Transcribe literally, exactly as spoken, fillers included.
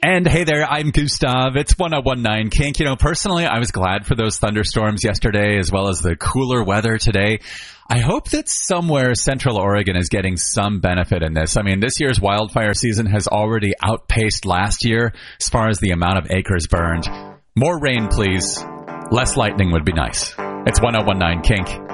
And hey there, I'm Gustav. It's one oh one point nine Kink. You know, personally, I was glad for those thunderstorms yesterday as well as the cooler weather today. I hope that somewhere Central Oregon is getting some benefit in this. I mean, this year's wildfire season has already outpaced last year as far as the amount of acres burned. More rain, please. Less lightning would be nice. It's one oh one point nine Kink.